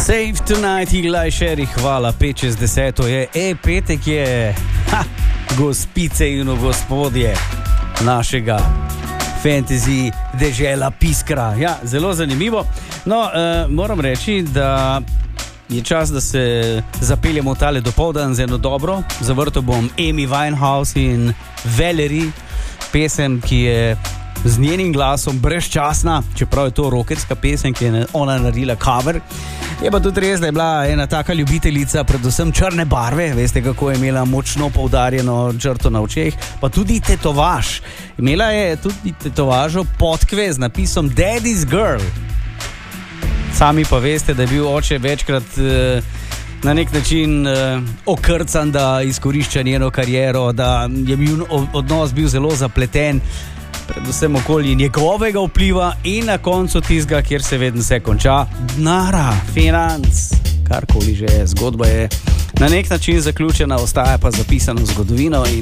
Save Tonight, Eli Sherry, hvala, 5:10 je, petek je, gospice in gospodje našega fantasy dežela Piskra. Ja, zelo zanimivo. No, moram reči, da je čas, da se zapeljemo tale dopoldan z eno dobro. Zavrtel bom Amy Winehouse in Valerie, pesem, ki je z njenim glasom brezčasna, čeprav je to rockerska pesem, ki je ona naredila cover. Je pa tudi res, da je bila ena taka ljubiteljica predvsem črne barve, veste, kako je imela močno poudarjeno črto na očeh, pa tudi tetovaž. Imela je tudi tetovažo podkve z napisom Daddy's Girl. Sami pa veste, da je bil oče večkrat na nek način okrcan, da izkorišča njeno kariero, da je bil odnos bil zelo zapleten, predvsem okoli njegovega vpliva in na koncu tistega, kjer se vedno vse konča, denara, financ, karkoli že je. Zgodba je na nek način zaključena, ostaja pa zapisana v zgodovino in